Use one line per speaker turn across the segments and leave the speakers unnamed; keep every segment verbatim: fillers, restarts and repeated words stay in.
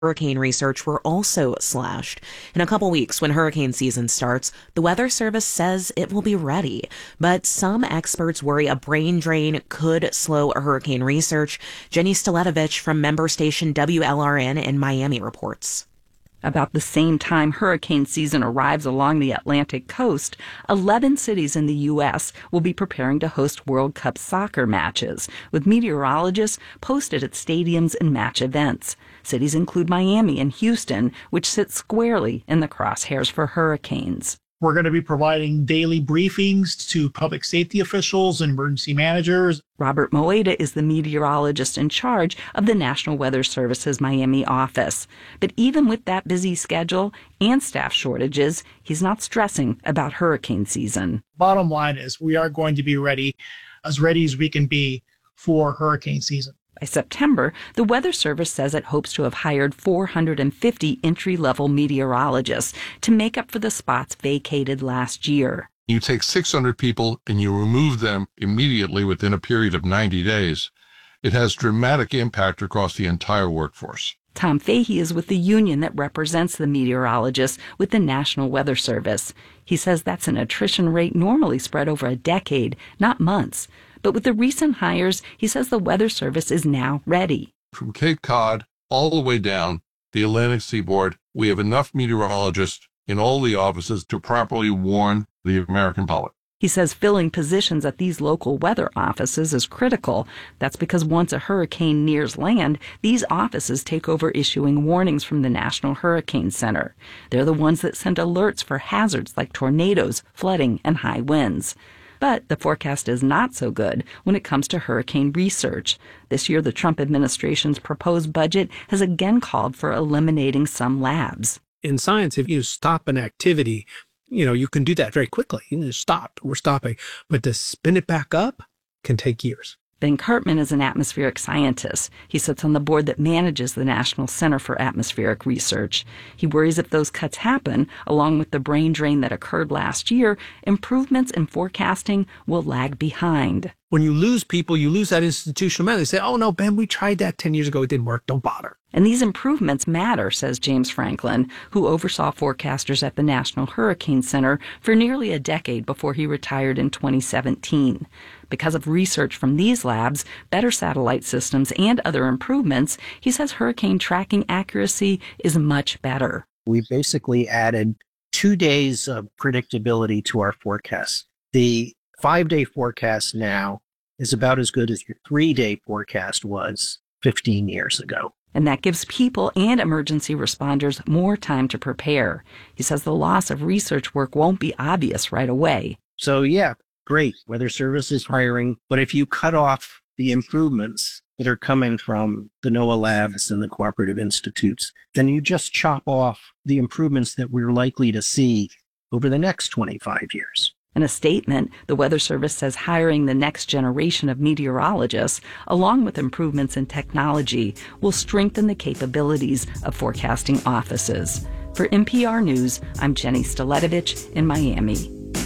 hurricane research were also slashed. In a couple weeks, when hurricane season starts, the Weather Service says it will be ready. But some experts worry a brain drain could slow hurricane research. Jenny Staletovich from member station W L R N in Miami reports.
About the same time hurricane season arrives along the Atlantic coast, eleven cities in the U S will be preparing to host World Cup soccer matches, with meteorologists posted at stadiums and match events. Cities include Miami and Houston, which sit squarely in the crosshairs for hurricanes.
We're going to be providing daily briefings to public safety officials and emergency managers.
Robert Moeda is the meteorologist in charge of the National Weather Service's Miami office. But even with that busy schedule and staff shortages, he's not stressing about hurricane season.
Bottom line is we are going to be ready, as ready as we can be for hurricane season.
By September, the Weather Service says it hopes to have hired four hundred fifty entry-level meteorologists to make up for the spots vacated last year.
You take six hundred people and you remove them immediately within a period of ninety days. It has dramatic impact across the entire workforce.
Tom Fahey is with the union that represents the meteorologists with the National Weather Service. He says that's an attrition rate normally spread over a decade, not months. But with the recent hires, he says the Weather Service is now ready.
From Cape Cod all the way down the Atlantic seaboard, we have enough meteorologists in all the offices to properly warn the American public.
He says filling positions at these local weather offices is critical. That's because once a hurricane nears land, these offices take over issuing warnings from the National Hurricane Center. They're the ones that send alerts for hazards like tornadoes, flooding, and high winds. But the forecast is not so good when it comes to hurricane research. This year, the Trump administration's proposed budget has again called for eliminating some labs.
In science, if you stop an activity, you know, you can do that very quickly. You just stop, we're stopping. But to spin it back up can take years.
Ben Cartman is an atmospheric scientist. He sits on the board that manages the National Center for Atmospheric Research. He worries if those cuts happen, along with the brain drain that occurred last year, improvements in forecasting will lag behind.
When you lose people, you lose that institutional memory. They say, oh, no, Ben, we tried that ten years ago. It didn't work. Don't bother.
And these improvements matter, says James Franklin, who oversaw forecasters at the National Hurricane Center for nearly a decade before he retired in twenty seventeen. Because of research from these labs, better satellite systems, and other improvements, he says hurricane tracking accuracy is much better.
We basically added two days of predictability to our forecasts. The five-day forecast now is about as good as your three-day forecast was fifteen years ago.
And that gives people and emergency responders more time to prepare. He says the loss of research work won't be obvious right away.
So, yeah, great. Weather Service is hiring. But if you cut off the improvements that are coming from the NOAA labs and the cooperative institutes, then you just chop off the improvements that we're likely to see over the next twenty-five years.
In a statement, the Weather Service says hiring the next generation of meteorologists, along with improvements in technology, will strengthen the capabilities of forecasting offices. For N P R News, I'm Jenny Staletovich in Miami.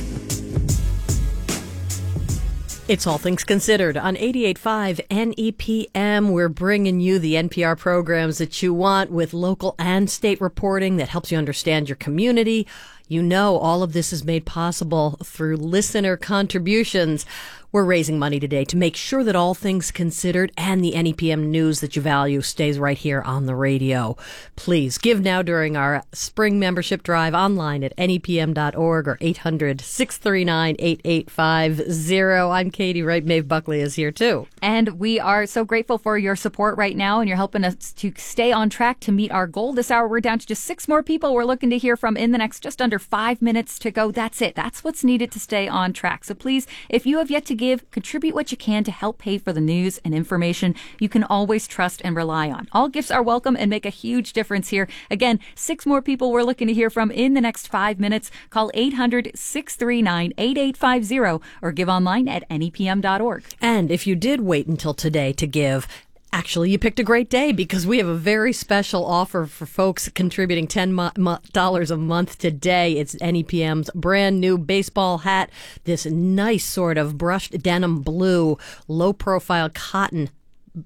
It's All Things Considered on eighty-eight point five N E P M. We're bringing you the N P R programs that you want with local and state reporting that helps you understand your community. You know, all of this is made possible through listener contributions. We're raising money today to make sure that All Things Considered and the N E P M news that you value stays right here on the radio. Please give now during our spring membership drive online at N E P M dot org or eight hundred, six three nine, eight eight five zero. I'm Katie Wright. Maeve Buckley is here too.
And we are so grateful for your support right now, and you're helping us to stay on track to meet our goal. This hour, we're down to just six more people we're looking to hear from in the next just under five minutes to go. That's it. That's what's needed to stay on track. So please, if you have yet to give, contribute what you can to help pay for the news and information you can always trust and rely on. All gifts are welcome and make a huge difference here. Again, six more people we're looking to hear from in the next five minutes. Call eight hundred, six three nine, eight eight five zero or give online at N E P M dot org.
And if you did wait until today to give, actually, you picked a great day because we have a very special offer for folks contributing ten dollars a month today. It's N E P M's brand new baseball hat, this nice sort of brushed denim blue, low-profile cotton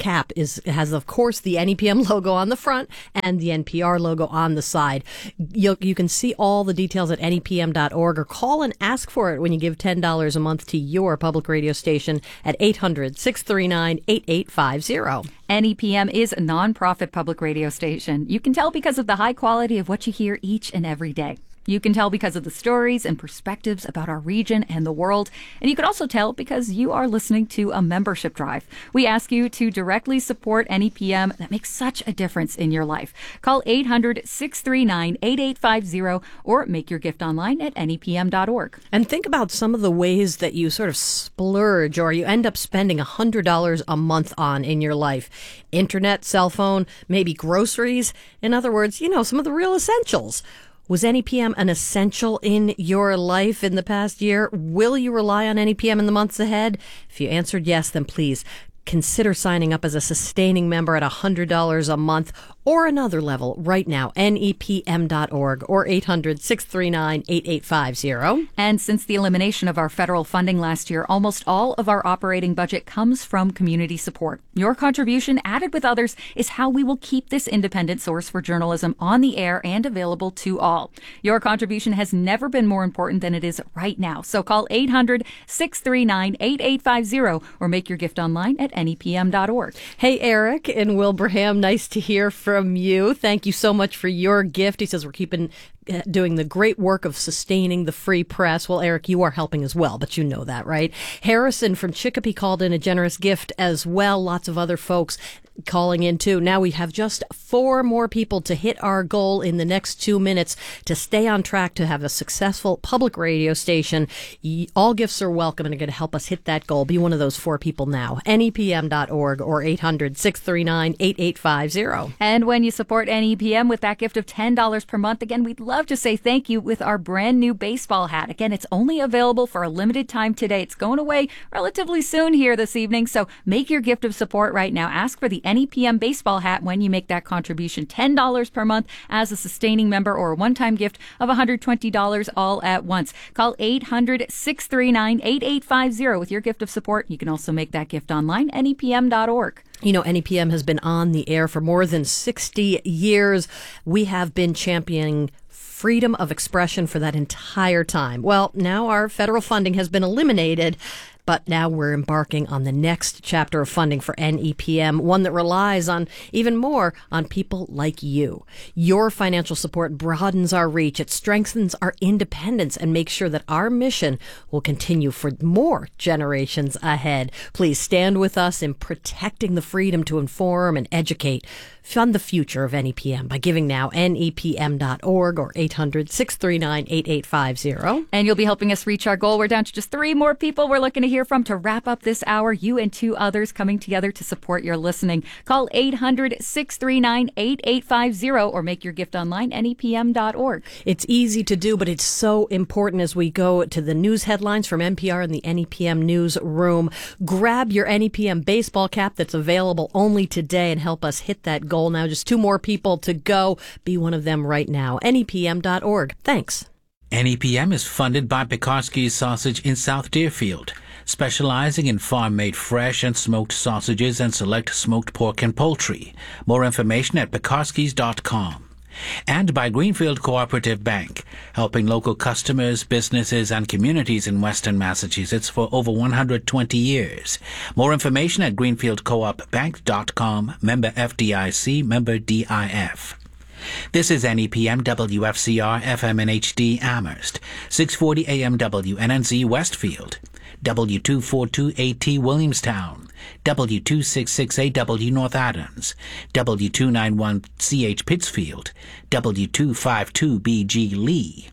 cap is has, of course, the N E P M logo on the front and the N P R logo on the side. You, you can see all the details at N E P M dot org or call and ask for it when you give ten dollars a month to your public radio station at eight hundred, six three nine, eight eight five zero.
N E P M is a nonprofit public radio station. You can tell because of the high quality of what you hear each and every day. You can tell because of the stories and perspectives about our region and the world. And you can also tell because you are listening to a membership drive. We ask you to directly support N E P M. That makes such a difference in your life. Call eight hundred, six three nine, eight eight five zero or make your gift online at N E P M dot org.
And think about some of the ways that you sort of splurge or you end up spending one hundred dollars a month on in your life. Internet, cell phone, maybe groceries. In other words, you know, some of the real essentials. Was N E P M an essential in your life in the past year? Will you rely on N E P M in the months ahead? If you answered yes, then please consider signing up as a sustaining member at one hundred dollars a month or another level right now. N E P M dot org or eight hundred, six three nine, eight eight five zero.
And since the elimination of our federal funding last year, almost all of our operating budget comes from community support. Your contribution, added with others, is how we will keep this independent source for journalism on the air and available to all. Your contribution has never been more important than it is right now. So call eight hundred, six three nine, eight eight five zero or make your gift online at N E P M dot org.
Hey, Eric in Wilbraham, nice to hear from you. Thank you so much for your gift. He says we're keeping uh, doing the great work of sustaining the free press. Well, Eric, you are helping as well, but you know that, right? Harrison from Chicopee called in a generous gift as well. Lots of other folks calling in too. Now we have just four more people to hit our goal in the next two minutes to stay on track to have a successful public radio station. All gifts are welcome and are going to help us hit that goal. Be one of those four people now. N E P M dot org or eight hundred, six three nine, eight eight five zero.
And when you support N E P M with that gift of ten dollars per month, again, we'd love to say thank you with our brand new baseball hat. Again, it's only available for a limited time today. It's going away relatively soon here this evening. So make your gift of support right now. Ask for the N E P M baseball hat when you make that contribution. ten dollars per month as a sustaining member or a one-time gift of one hundred twenty dollars all at once. Call eight hundred, six three nine, eight eight five zero with your gift of support. You can also make that gift online, N E P M dot org.
You know, N E P M has been on the air for more than sixty years. We have been championing freedom of expression for that entire time. Well, now our federal funding has been eliminated, but now we're embarking on the next chapter of funding for N E P M, one that relies on even more on people like you. Your financial support broadens our reach. It strengthens our independence and makes sure that our mission will continue for more generations ahead. Please stand with us in protecting the freedom to inform and educate. Fund the future of N E P M by giving now, N E P M dot org or eight hundred, six three nine, eight eight five zero.
And you'll be helping us reach our goal. We're down to just three more people we're looking to hear from to wrap up this hour. You and two others coming together to support your listening. Call eight hundred, six three nine, eight eight five zero or make your gift online, N E P M dot org.
It's easy to do, but it's so important as we go to the news headlines from N P R and the N E P M newsroom. Grab your N E P M baseball cap that's available only today and help us hit that goal. Now just two more people to go. Be one of them right now. N E P M dot org. Thanks.
N E P M is funded by Pekarski's Sausage in South Deerfield, specializing in farm-made fresh and smoked sausages and select smoked pork and poultry. More information at pekarskis dot com. And by Greenfield Cooperative Bank, helping local customers, businesses, and communities in Western Massachusetts for over one hundred twenty years. More information at greenfield coop bank dot com, member F D I C, member D I F. This is N E P M W F C R F M and H D Amherst, six forty A M W N N Z Westfield, W two forty-two A T Williamstown, W two sixty-six A W North Adams, W two ninety-one C H Pittsfield, W two fifty-two B G Lee,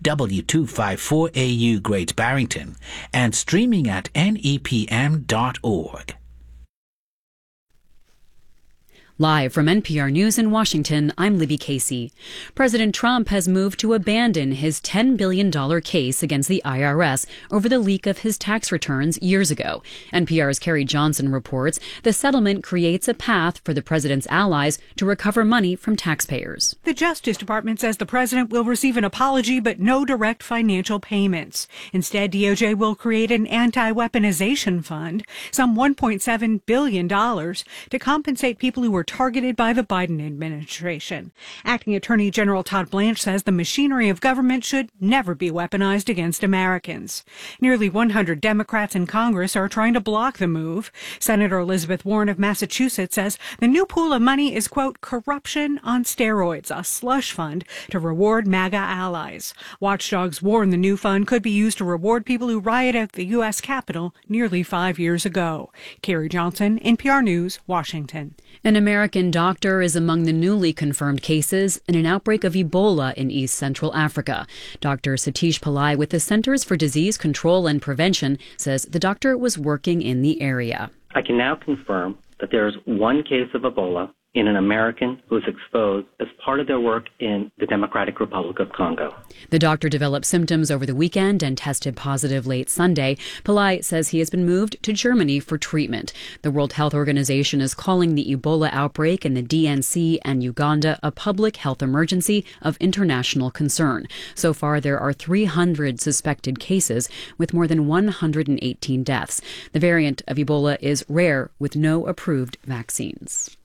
W two fifty-four A U Great Barrington, and streaming at N E P M dot org.
Live from N P R News in Washington, I'm Libby Casey. President Trump has moved to abandon his ten billion dollars case against the I R S over the leak of his tax returns years ago. N P R's Carrie Johnson reports the settlement creates a path for the president's allies to recover money from taxpayers.
The Justice Department says the president will receive an apology but no direct financial payments. Instead, D O J will create an anti-weaponization fund, some one point seven billion dollars, to compensate people who were targeted by the Biden administration. Acting Attorney General Todd Blanche says the machinery of government should never be weaponized against Americans. Nearly one hundred Democrats in Congress are trying to block the move. Senator Elizabeth Warren of Massachusetts says the new pool of money is, quote, corruption on steroids, a slush fund to reward MAGA allies. Watchdogs warn the new fund could be used to reward people who rioted at the U S Capitol nearly five years ago. Carrie Johnson, N P R News, Washington.
An American doctor is among the newly confirmed cases in an outbreak of Ebola in East Central Africa. Doctor Satish Pillai with the Centers for Disease Control and Prevention says the doctor was working in the area.
I can now confirm that there is one case of Ebola in an American who was exposed as part of their work in the Democratic Republic of Congo.
The doctor developed symptoms over the weekend and tested positive late Sunday. Pillai says he has been moved to Germany for treatment. The World Health Organization is calling the Ebola outbreak in the D N C and Uganda a public health emergency of international concern. So far, there are three hundred suspected cases with more than one hundred eighteen deaths. The variant of Ebola is rare with no approved vaccines.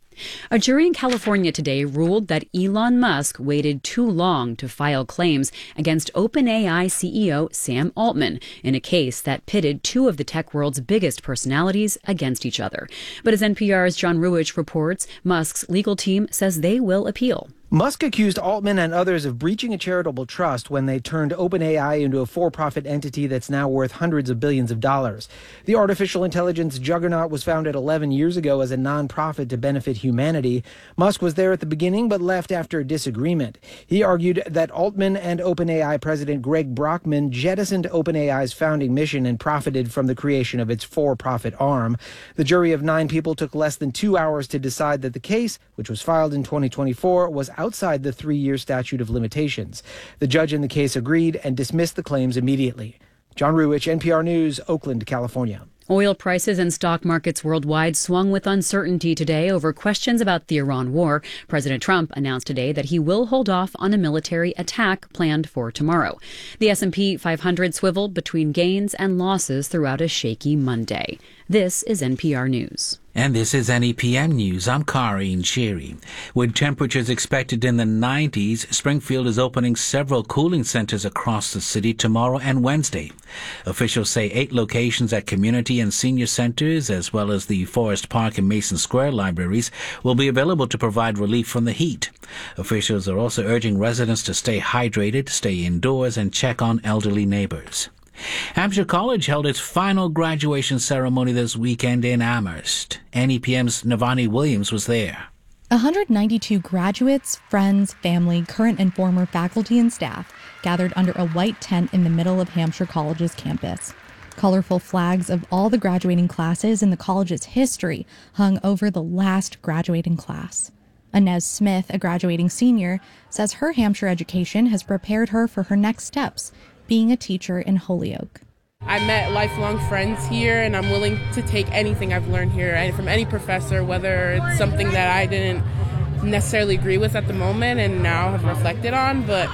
A jury in California today ruled that Elon Musk waited too long to file claims against OpenAI C E O Sam Altman in a case that pitted two of the tech world's biggest personalities against each other. But as N P R's John Ruwitch reports, Musk's legal team says they will appeal.
Musk accused Altman and others of breaching a charitable trust when they turned OpenAI into a for-profit entity that's now worth hundreds of billions of dollars. The artificial intelligence juggernaut was founded eleven years ago as a nonprofit to benefit humanity. Musk was there at the beginning but left after a disagreement. He argued that Altman and OpenAI President Greg Brockman jettisoned OpenAI's founding mission and profited from the creation of its for-profit arm. The jury of nine people took less than two hours to decide that the case, which was filed in twenty twenty-four, was outside the three-year statute of limitations. The judge in the case agreed and dismissed the claims immediately. John Ruwitch, N P R News, Oakland, California.
Oil prices and stock markets worldwide swung with uncertainty today over questions about the Iran war. President Trump announced today that he will hold off on a military attack planned for tomorrow. The S and P five hundred swiveled between gains and losses throughout a shaky Monday. This is N P R News.
And this is N E P M News. I'm Karine Sherry. With temperatures expected in the nineties, Springfield is opening several cooling centers across the city tomorrow and Wednesday. Officials say eight locations at community and senior centers, as well as the Forest Park and Mason Square libraries, will be available to provide relief from the heat. Officials are also urging residents to stay hydrated, stay indoors, and check on elderly neighbors. Hampshire College held its final graduation ceremony this weekend in Amherst. N E P M's Navani Williams was there.
one hundred ninety-two graduates, friends, family, current and former faculty and staff gathered under a white tent in the middle of Hampshire College's campus. Colorful flags of all the graduating classes in the college's history hung over the last graduating class. Inez Smith, a graduating senior, says her Hampshire education has prepared her for her next steps, being a teacher in Holyoke.
I met lifelong friends here, and I'm willing to take anything I've learned here from any professor, whether it's something that I didn't necessarily agree with at the moment and now have reflected on, but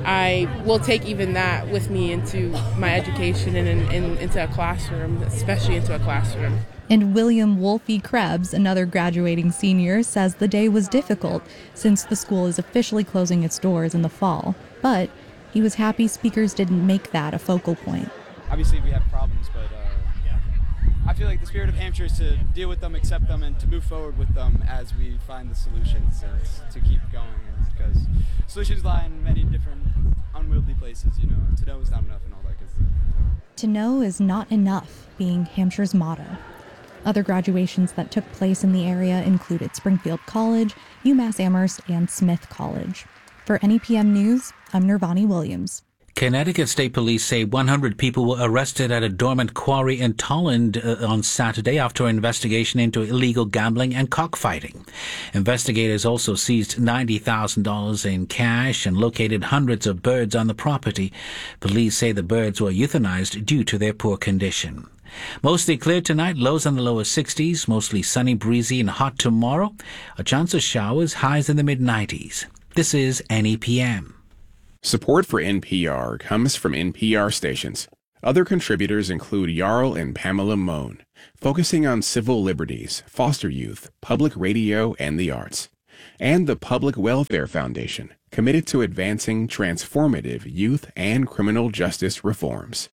I will take even that with me into my education and in, in, into a classroom, especially into a classroom.
And William Wolfie Krebs, another graduating senior, says the day was difficult since the school is officially closing its doors in the fall, but he was happy speakers didn't make that a focal point.
Obviously we have problems, but uh, I feel like the spirit of Hampshire is to deal with them, accept them, and to move forward with them as we find the solutions and to keep going. Because solutions lie in many different unwieldy places, you know. To know is not enough and all that good stuff.
To know is not enough being Hampshire's motto. Other graduations that took place in the area included Springfield College, UMass Amherst, and Smith College. For N E P M News, I'm Nirvani Williams.
Connecticut State Police say one hundred people were arrested at a dormant quarry in Tolland uh, on Saturday after an investigation into illegal gambling and cockfighting. Investigators also seized ninety thousand dollars in cash and located hundreds of birds on the property. Police say the birds were euthanized due to their poor condition. Mostly clear tonight, lows in the lower sixties, mostly sunny, breezy, and hot tomorrow. A chance of showers, highs in the mid nineties. This is N E P M.
Support for N P R comes from N P R stations. Other contributors include Jarl and Pamela Mohn, focusing on civil liberties, foster youth, public radio, and the arts. And the Public Welfare Foundation, committed to advancing transformative youth and criminal justice reforms.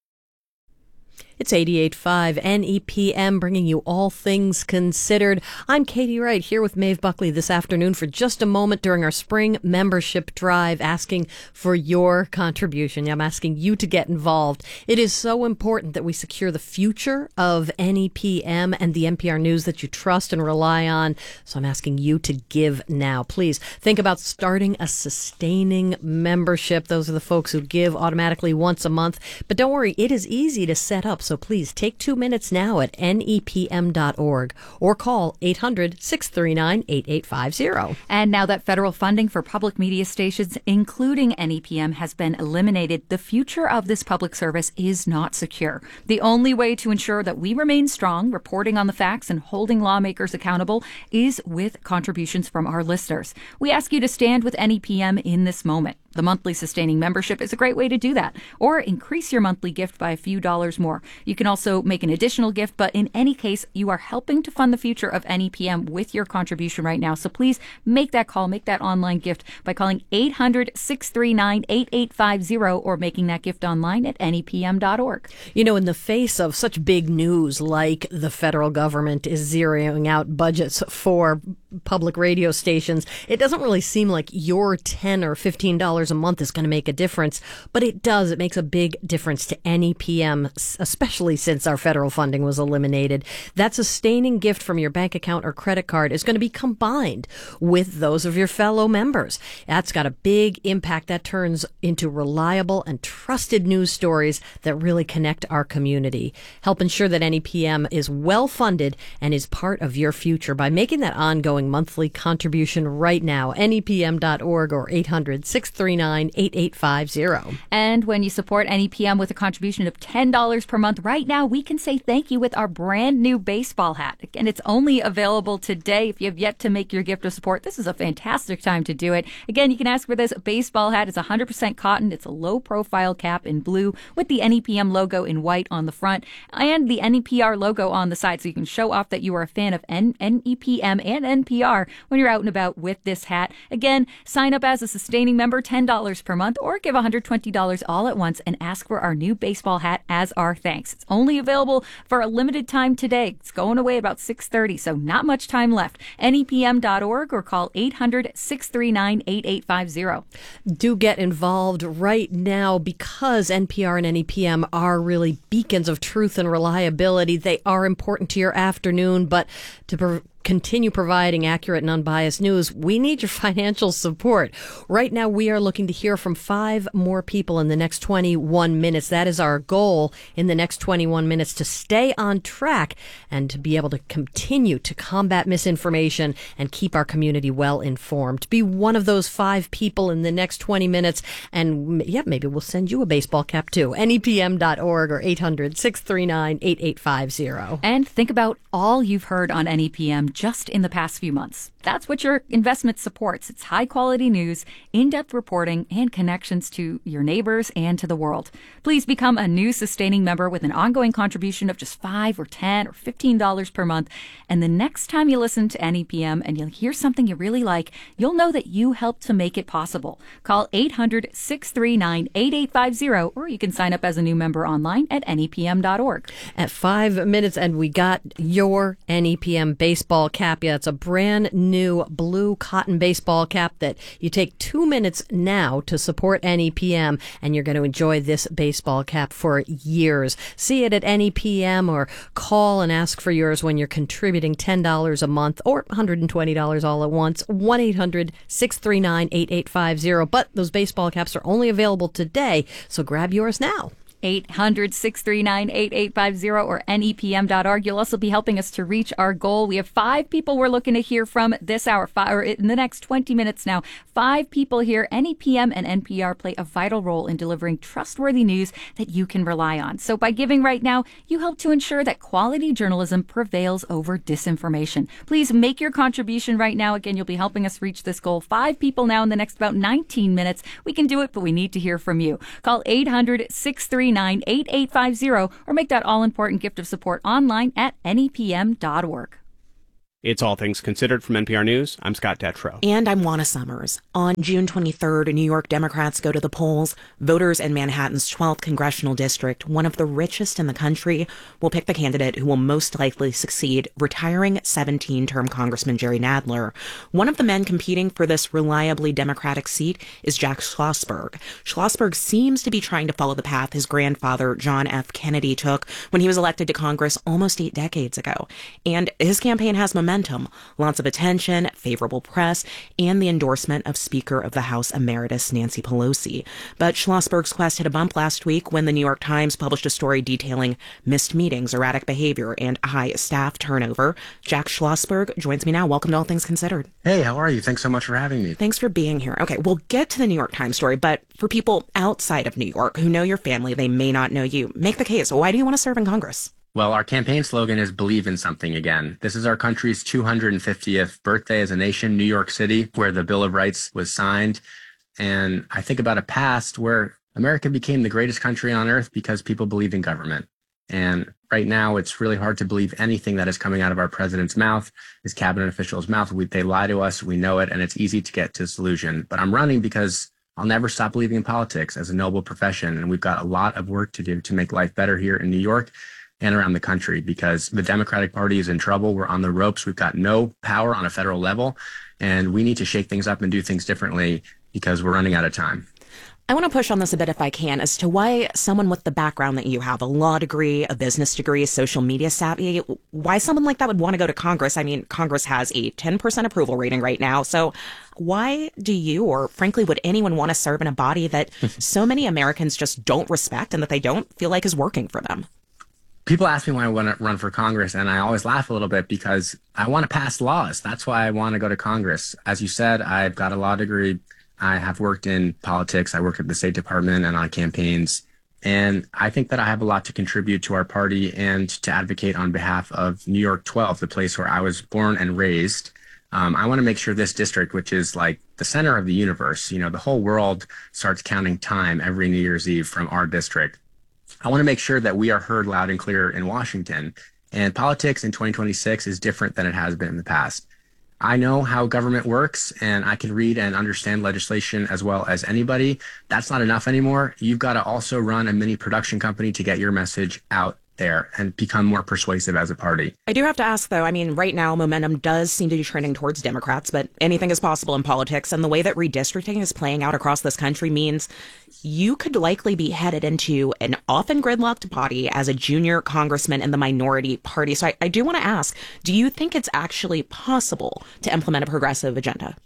It's eighty-eight point five N E P M, bringing you all things considered. I'm Katie Wright, here with Maeve Buckley this afternoon for just a moment during our spring membership drive, asking for your contribution. I'm asking you to get involved. It is so important that we secure the future of N E P M and the N P R news that you trust and rely on. So I'm asking you to give now. Please think about starting a sustaining membership. Those are the folks who give automatically once a month. But don't worry, it is easy to set up. So please take two minutes now at N E P M dot org or call eight hundred, six three nine, eight eight five zero.
And now that federal funding for public media stations, including N E P M, has been eliminated, the future of this public service is not secure. The only way to ensure that we remain strong, reporting on the facts and holding lawmakers accountable, is with contributions from our listeners. We ask you to stand with N E P M in this moment. The monthly sustaining membership is a great way to do that. Or increase your monthly gift by a few dollars more. You can also make an additional gift, but in any case, you are helping to fund the future of N E P M with your contribution right now. So please make that call, make that online gift by calling eight hundred, six three nine, eight eight five zero or making that gift online at N E P M dot org.
You know, in the face of such big news like the federal government is zeroing out budgets for public radio stations, it doesn't really seem like your ten or fifteen dollars a month is going to make a difference, but it does. It makes a big difference to N E P M, especially since our federal funding was eliminated. That sustaining gift from your bank account or credit card is going to be combined with those of your fellow members. That's got a big impact. That turns into reliable and trusted news stories that really connect our community. Help ensure that N E P M is well funded and is part of your future by making that ongoing monthly contribution right now. N E P M dot org or eight hundred, six three nine, eight eight five zero.
And when you support N E P M with a contribution of ten dollars per month right now, we can say thank you with our brand new baseball hat. And it's only available today. If you have yet to make your gift of support, this is a fantastic time to do it. Again, you can ask for this baseball hat. It's one hundred percent cotton. It's a low profile cap in blue with the N E P M logo in white on the front and the N E P R logo on the side. So you can show off that you are a fan of N- NEPM and N P R when you're out and about with this hat. Again, sign up as a sustaining member, ten dollars per month, or give one hundred twenty dollars all at once and ask for our new baseball hat as our thanks. It's only available for a limited time today. It's going away about six thirty, so not much time left. N E P M dot org or call eight hundred, six three nine, eight eight five zero.
Do get involved right now because N P R and N E P M are really beacons of truth and reliability. They are important to your afternoon, but to pro- continue providing accurate and unbiased news, we need your financial support. Right now, we are looking to hear from five more people in the next twenty-one minutes. That is our goal in the next twenty-one minutes, to stay on track and to be able to continue to combat misinformation and keep our community well informed. Be one of those five people in the next twenty minutes, and yeah, maybe we'll send you a baseball cap too. N E P M dot org or eight hundred, six three nine, eight eight five zero.
And think about all you've heard on N E P M just in the past few months. That's what your investment supports. It's high quality news, in-depth reporting, and connections to your neighbors and to the world. Please become a new sustaining member with an ongoing contribution of just five or ten or fifteen dollars per month. And the next time you listen to N E P M and you'll hear something you really like, you'll know that you helped to make it possible. Call eight hundred, six three nine, eight eight five zero, or you can sign up as a new member online at N E P M dot org.
At five minutes, and we got your N E P M baseball baseball cap. Yeah, it's a brand new blue cotton baseball cap that you take two minutes now to support N E P M, and you're going to enjoy this baseball cap for years. See it at N E P M or call and ask for yours when you're contributing ten dollars a month or one hundred twenty dollars all at once. one eight hundred six three nine eight eight five zero. But those baseball caps are only available today, so grab yours now.
eight hundred six three nine eight eight five zero or N E P M dot org. You'll also be helping us to reach our goal. We have five people we're looking to hear from this hour, five, or in the next twenty minutes now. Five people here. N E P M and N P R play a vital role in delivering trustworthy news that you can rely on. So by giving right now, you help to ensure that quality journalism prevails over disinformation. Please make your contribution right now. Again, you'll be helping us reach this goal. Five people now in the next about nineteen minutes. We can do it, but we need to hear from you. Call eight hundred six three nine eight eight five zero or make that all-important gift of support online at N E P M dot org.
It's All Things Considered from N P R News. I'm Scott Detrow.
And I'm Juana Summers. On June twenty-third, New York Democrats go to the polls. Voters in Manhattan's twelfth congressional district, one of the richest in the country, will pick the candidate who will most likely succeed, retiring seventeen-term Congressman Jerry Nadler. One of the men competing for this reliably Democratic seat is Jack Schlossberg. Schlossberg seems to be trying to follow the path his grandfather, John F. Kennedy, took when he was elected to Congress almost eight decades ago. And his campaign has momentum. Lots of attention, favorable press, and the endorsement of Speaker of the House Emeritus Nancy Pelosi. But Schlossberg's quest hit a bump last week when the New York Times published a story detailing missed meetings, erratic behavior, and high staff turnover. Jack Schlossberg joins me now. Welcome to All Things Considered.
Hey, how are you? Thanks so much for having me.
Thanks for being here. Okay, we'll get to the New York Times story, but for people outside of New York who know your family, they may not know you. Make the case. Why do you want to serve in Congress?
Well, our campaign slogan is Believe in Something Again. This is our country's two hundred fiftieth birthday as a nation, New York City, where the Bill of Rights was signed. And I think about a past where America became the greatest country on earth because people believed in government. And right now, it's really hard to believe anything that is coming out of our president's mouth, his cabinet officials' mouth. We, they lie to us, we know it, and it's easy to get to solution. But I'm running because I'll never stop believing in politics as a noble profession. And we've got a lot of work to do to make life better here in New York and around the country, because the Democratic Party is in trouble. We're on the ropes. We've got no power on a federal level, and we need to shake things up and do things differently because we're running out of time.
I want to push on this a bit if I can as to why someone with the background that you have, a law degree, a business degree, social media savvy, why someone like that would want to go to Congress. I mean, Congress has a ten percent approval rating right now. So why do you, or frankly, would anyone want to serve in a body that so many Americans just don't respect and that they don't feel like is working for them?
People ask me why I want to run for Congress, and I always laugh a little bit because I want to pass laws. That's why I want to go to Congress. As you said, I've got a law degree. I have worked in politics. I work at the State Department and on campaigns. And I think that I have a lot to contribute to our party and to advocate on behalf of New York twelve, the place where I was born and raised. Um, I want to make sure this district, which is like the center of the universe, you know, the whole world starts counting time every New Year's Eve from our district. I want to make sure that we are heard loud and clear in Washington. And politics in twenty twenty-six is different than it has been in the past. I know how government works, and I can read and understand legislation as well as anybody. That's not enough anymore. You've got to also run a mini production company to get your message out there and become more persuasive as a party.
I do have to ask, though, I mean, right now, momentum does seem to be trending towards Democrats, but anything is possible in politics. And the way that redistricting is playing out across this country means you could likely be headed into an often gridlocked body as a junior congressman in the minority party. So I, I do want to ask, do you think it's actually possible to implement a progressive agenda?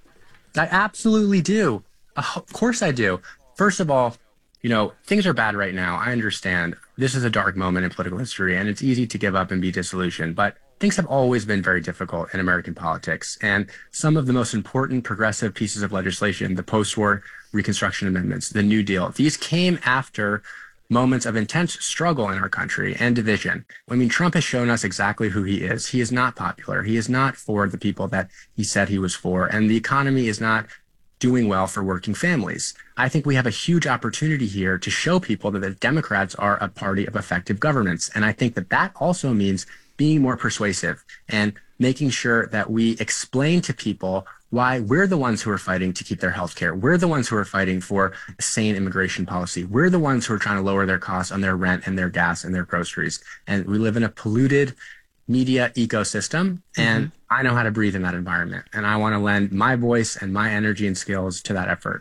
I absolutely do. Uh, of course I do. First of all, you know, things are bad right now. I understand this is a dark moment in political history, and it's easy to give up and be disillusioned. But things have always been very difficult in American politics. And some of the most important progressive pieces of legislation, the post-war Reconstruction Amendments, the New Deal, these came after moments of intense struggle in our country and division. I mean, Trump has shown us exactly who he is. He is not popular. He is not for the people that he said he was for. And the economy is not doing well for working families. I think we have a huge opportunity here to show people that the Democrats are a party of effective governance. And I think that that also means being more persuasive and making sure that we explain to people why we're the ones who are fighting to keep their health care. We're the ones who are fighting for a sane immigration policy. We're the ones who are trying to lower their costs on their rent and their gas and their groceries. And we live in a polluted, media ecosystem, and mm-hmm. I know how to breathe in that environment. And I want to lend my voice and my energy and skills to that effort.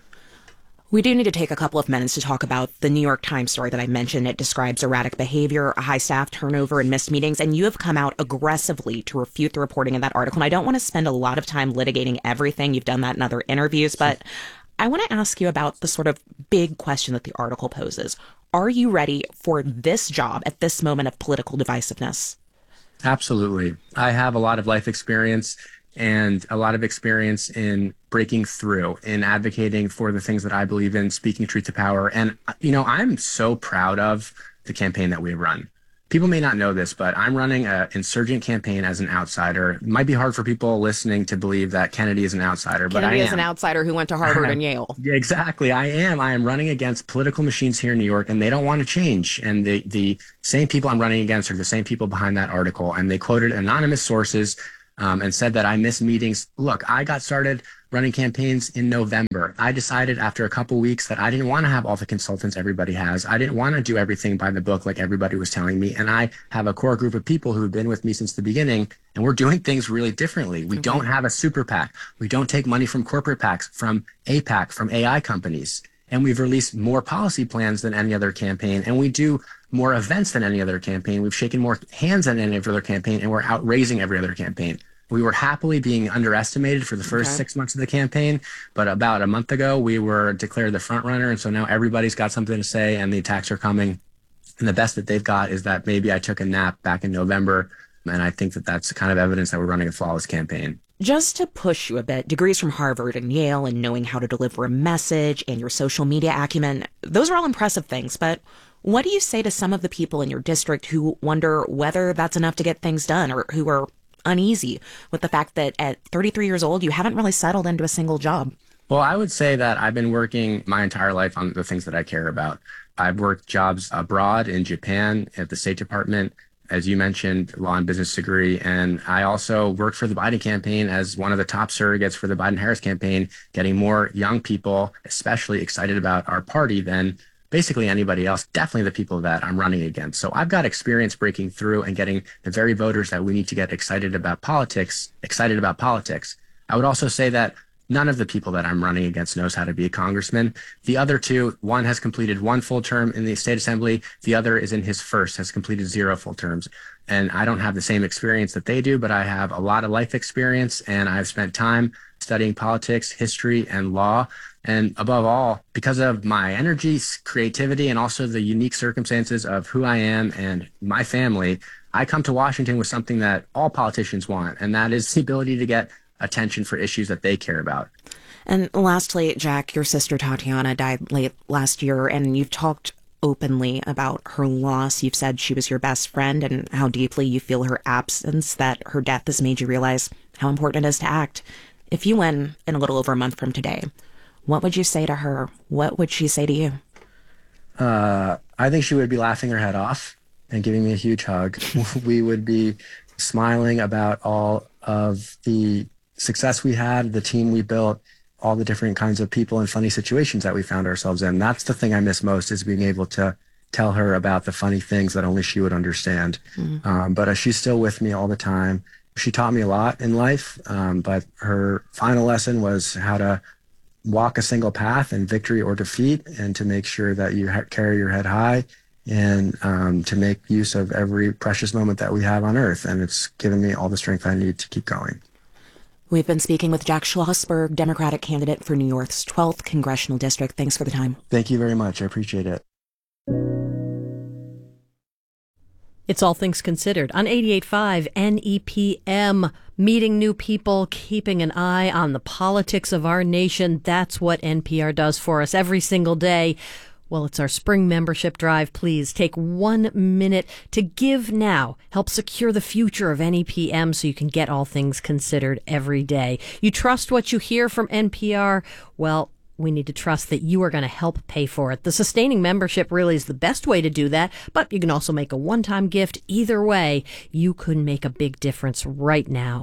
We do need to take a couple of minutes to talk about the New York Times story that I mentioned. It describes erratic behavior, high staff turnover, and missed meetings. And you have come out aggressively to refute the reporting in that article. And I don't want to spend a lot of time litigating everything. You've done that in other interviews. But I want to ask you about the sort of big question that the article poses. Are you ready for this job at this moment of political divisiveness?
Absolutely. I have a lot of life experience and a lot of experience in breaking through, in advocating for the things that I believe in, speaking truth to power. And, you know, I'm so proud of the campaign that we run. People may not know this, but I'm running an insurgent campaign as an outsider. It might be hard for people listening to believe that Kennedy is an outsider, but I am.
Kennedy is an outsider who went to Harvard and Yale.
Yeah, exactly. I am. I am running against political machines here in New York, and they don't want to change. And the, the same people I'm running against are the same people behind that article. And they quoted anonymous sources Um, and said that I miss meetings. Look, I got started running campaigns in November. I decided after a couple weeks that I didn't want to have all the consultants everybody has. I didn't want to do everything by the book like everybody was telling me. And I have a core group of people who have been with me since the beginning, and we're doing things really differently. We don't have a super PAC. We don't take money from corporate PACs, from A PAC, from A I companies. And we've released more policy plans than any other campaign. And we do more events than any other campaign. We've shaken more hands than any other campaign, and we're outraising every other campaign. We were happily being underestimated for the first okay. six months of the campaign, but about a month ago, we were declared the front runner. And so now everybody's got something to say, and the attacks are coming. And the best that they've got is that maybe I took a nap back in November. And I think that that's kind of evidence that we're running a flawless campaign.
Just to push you a bit, degrees from Harvard and Yale and knowing how to deliver a message and your social media acumen, those are all impressive things. But what do you say to some of the people in your district who wonder whether that's enough to get things done, or who are uneasy with the fact that at thirty-three years old, you haven't really settled into a single job?
Well, I would say that I've been working my entire life on the things that I care about. I've worked jobs abroad in Japan at the State Department, as you mentioned, law and business degree. And I also worked for the Biden campaign as one of the top surrogates for the Biden-Harris campaign, getting more young people, especially excited about our party than basically anybody else, definitely the people that I'm running against. So I've got experience breaking through and getting the very voters that we need to get excited about politics, excited about politics. I would also say that none of the people that I'm running against knows how to be a congressman. The other two, one has completed one full term in the state assembly. The other is in his first, has completed zero full terms. And I don't have the same experience that they do, but I have a lot of life experience, and I've spent time studying politics, history, and law. And above all, because of my energy, creativity, and also the unique circumstances of who I am and my family, I come to Washington with something that all politicians want, and that is the ability to get attention for issues that they care about.
And lastly, Jack, your sister Tatiana died late last year, and you've talked openly about her loss. You've said she was your best friend and how deeply you feel her absence, that her death has made you realize how important it is to act. If you win in a little over a month from today, what would you say to her? What would she say to you?
Uh, I think she would be laughing her head off and giving me a huge hug. We would be smiling about all of the success we had, the team we built, all the different kinds of people and funny situations that we found ourselves in. That's the thing I miss most, is being able to tell her about the funny things that only she would understand. Mm-hmm. Um, but uh, she's still with me all the time. She taught me a lot in life, um, but her final lesson was how to walk a single path in victory or defeat, and to make sure that you ha- carry your head high, and um, to make use of every precious moment that we have on earth. And it's given me all the strength I need to keep going.
We've been speaking with Jack Schlossberg, Democratic candidate for New York's twelfth Congressional District. Thanks for the time.
Thank you very much. I appreciate it.
It's All Things Considered on eighty-eight point five N E P M. Meeting new people, keeping an eye on the politics of our nation. That's what N P R does for us every single day. Well, it's our spring membership drive. Please take one minute to give now. Help secure the future of N E P M so you can get All Things Considered every day. You trust what you hear from N P R? Well, we need to trust that you are going to help pay for it. The sustaining membership really is the best way to do that, but you can also make a one-time gift. Either way, you could make a big difference right now.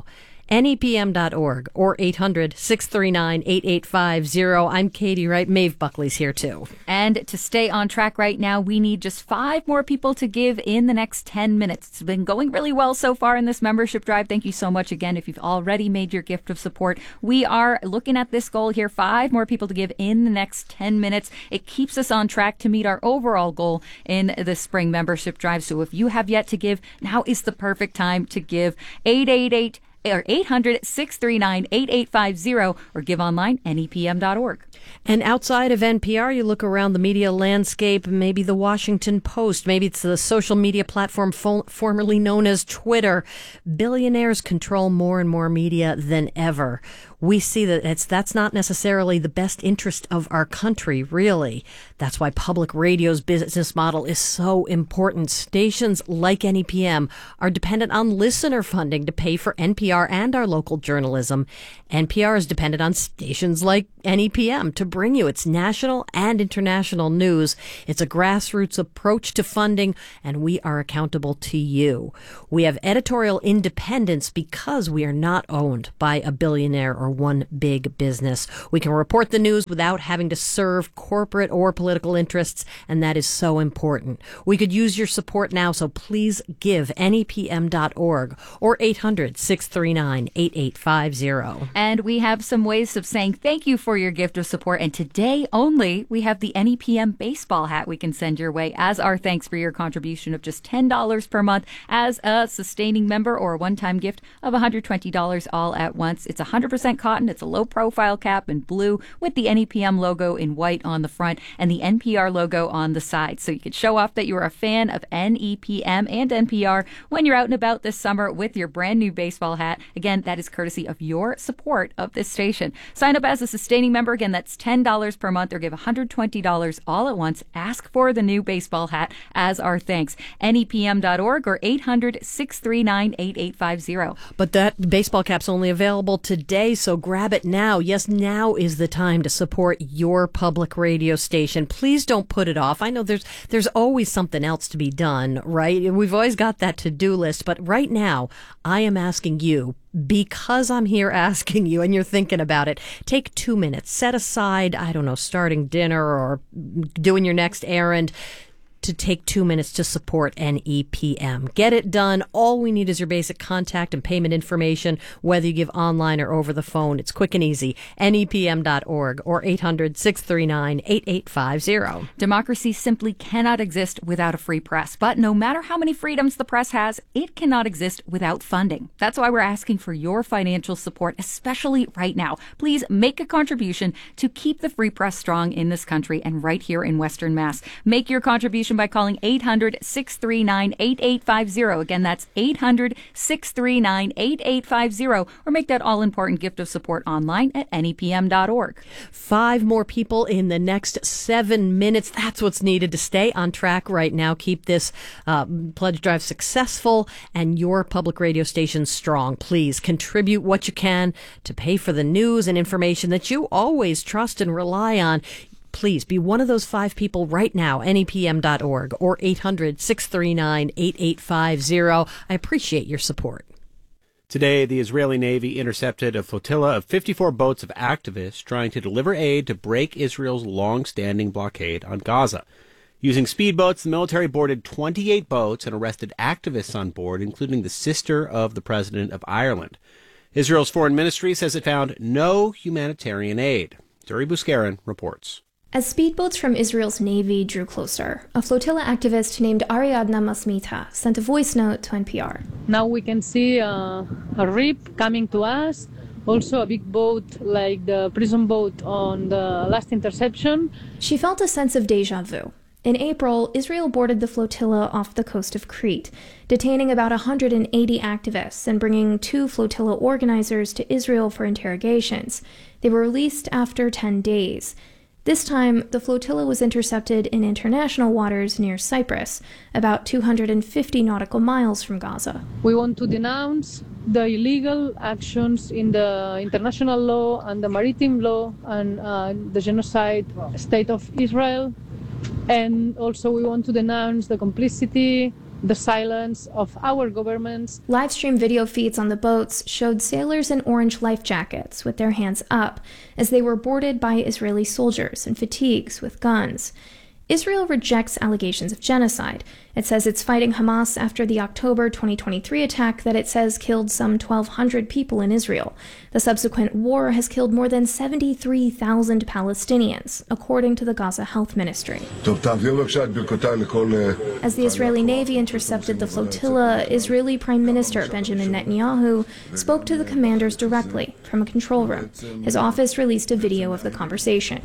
N E P M dot org or eight hundred, six three nine, eight eight five zero. I'm Katie Wright. Maeve Buckley's here too.
And to stay on track right now, we need just five more people to give in the next ten minutes. It's been going really well so far in this membership drive. Thank you so much again if you've already made your gift of support. We are looking at this goal here, five more people to give in the next ten minutes. It keeps us on track to meet our overall goal in the spring membership drive. So if you have yet to give, now is the perfect time to give. eight eight eight or eight hundred, six three nine, eight eight five zero or give online, N E P M dot org.
And outside of N P R, you look around the media landscape, maybe the Washington Post, maybe it's the social media platform fo- formerly known as Twitter. Billionaires control more and more media than ever. We see that it's that's not necessarily the best interest of our country, really. That's why public radio's business model is so important. Stations like N E P M are dependent on listener funding to pay for N P R and our local journalism. N P R is dependent on stations like N E P M to bring you its national and international news. It's a grassroots approach to funding, and we are accountable to you. We have editorial independence because we are not owned by a billionaire or one big business. We can report the news without having to serve corporate or political interests, and that is so important. We could use your support now, so please give N E P M dot org or eight hundred, six three nine, eight eight five zero.
And we have some ways of saying thank you for your gift of support. And today only, we have the N E P M baseball hat we can send your way as our thanks for your contribution of just ten dollars per month as a sustaining member, or a one-time gift of one hundred twenty dollars all at once. It's one hundred percent cotton. It's a low-profile cap in blue with the N E P M logo in white on the front and the N P R logo on the side. So you can show off that you're a fan of N E P M and N P R when you're out and about this summer with your brand new baseball hat. Again, that is courtesy of your support of this station. Sign up as a sustaining member. Again, that's ten dollars per month, or give one hundred twenty dollars all at once. Ask for the new baseball hat as our thanks. N E P M dot org or eight hundred, six three nine, eight eight five zero.
But that baseball cap's only available today, so grab it now. Yes, now is the time to support your public radio station. Please don't put it off. I know there's there's always something else to be done, right? We've always got that to-do list, but right now, I am asking you, because I'm here asking you and you're thinking about it, take two minutes, set aside, I don't know, starting dinner or doing your next errand, to take two minutes to support N E P M. Get it done. All we need is your basic contact and payment information, whether you give online or over the phone. It's quick and easy. N E P M dot org or eight hundred, six three nine, eight eight five zero.
Democracy simply cannot exist without a free press. But no matter how many freedoms the press has, it cannot exist without funding. That's why we're asking for your financial support, especially right now. Please make a contribution to keep the free press strong in this country and right here in Western Mass. Make your contribution by calling eight hundred, six three nine, eight eight five zero. Again, that's eight hundred, six three nine, eight eight five zero, or make that all-important gift of support online at N E P M dot org.
Five more people in the next seven minutes. That's what's needed to stay on track right now. Keep this uh, pledge drive successful and your public radio station strong. Please contribute what you can to pay for the news and information that you always trust and rely on. Please be one of those five people right now, N E P M dot org or eight hundred, six three nine, eight eight five zero. I appreciate your support.
Today, the Israeli Navy intercepted a flotilla of fifty-four boats of activists trying to deliver aid to break Israel's long-standing blockade on Gaza. Using speedboats, the military boarded twenty-eight boats and arrested activists on board, including the sister of the president of Ireland. Israel's foreign ministry says it found no humanitarian aid. Zuri Buscarin reports.
As speedboats from Israel's Navy drew closer, a flotilla activist named Ariadna Masmita sent a voice note to N P R.
Now we can see uh, a rip coming to us, also a big boat like the prison boat on the last interception.
She felt a sense of deja vu. In April, Israel boarded the flotilla off the coast of Crete, detaining about one hundred eighty activists and bringing two flotilla organizers to Israel for interrogations. They were released after ten days. This time, the flotilla was intercepted in international waters near Cyprus, about two hundred fifty nautical miles from Gaza.
We want to denounce the illegal actions in the international law and the maritime law and uh, the genocide state of Israel. And also we want to denounce the complicity the silence of our governments.
Live stream video feeds on the boats showed sailors in orange life jackets with their hands up as they were boarded by Israeli soldiers in fatigues with guns. Israel rejects allegations of genocide. It says it's fighting Hamas after the October twenty twenty-three attack that it says killed some twelve hundred people in Israel. The subsequent war has killed more than seventy-three thousand Palestinians, according to the Gaza Health Ministry. As the Israeli Navy intercepted the flotilla, Israeli Prime Minister Benjamin Netanyahu spoke to the commanders directly from a control room. His office released a video of the conversation.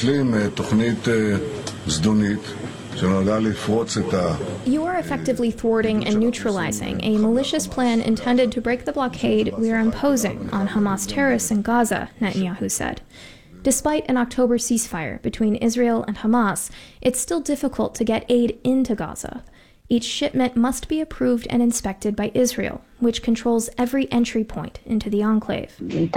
You are effectively thwarting and neutralizing a malicious plan intended to break the blockade we are imposing on Hamas terrorists in Gaza, Netanyahu said. Despite an October ceasefire between Israel and Hamas, it's still difficult to get aid into Gaza. Each shipment must be approved and inspected by Israel, which controls every entry point into the enclave. In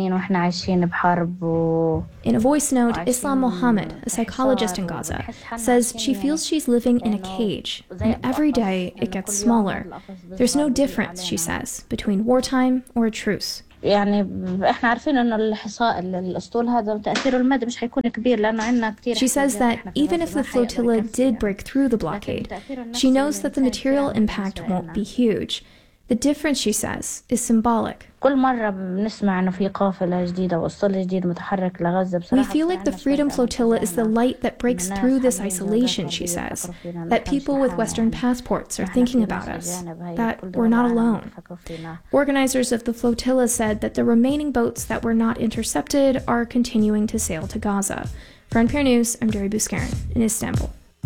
a voice note, Islam Mohammed, a psychologist in Gaza, says she feels she's living in a cage, and every day it gets smaller. There's no difference, she says, between wartime or a truce.
يعني احنا عارفين انه الحصار الاسطول هذا تاثيره المادي مش حيكون كبير لانه عندنا كثير.
She says that even if the flotilla did break through the blockade, she knows that the material impact won't be huge. The difference, she says, is symbolic.
كل مرة بنسمع إنه في قافلة جديدة وأسطول جديد متحرك لغزة.
We feel like the Freedom Flotilla is the light that breaks through this isolation, she says. That people with Western passports are thinking about us. That we're not alone. Organizers of the flotilla said that the remaining boats that were not intercepted are continuing to sail to Gaza. For N P R News, I'm Deri Bouskarin in Istanbul.